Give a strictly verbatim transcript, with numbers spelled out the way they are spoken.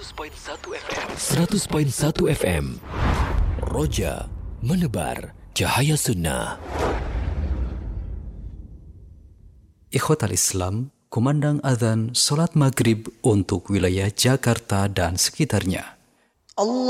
seratus perpuluhan satu F M. seratus perpuluhan satu F M. Roja menebar cahaya sunnah. Ikhwatal Islam, kumandang azan solat maghrib untuk wilayah Jakarta dan sekitarnya. Allah